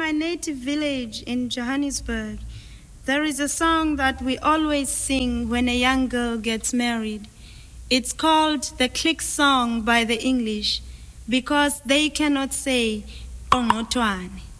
my native village in Johannesburg, there is a song that we always sing when a young girl gets married. It's called the click song by the English because they cannot say "Ongotwane."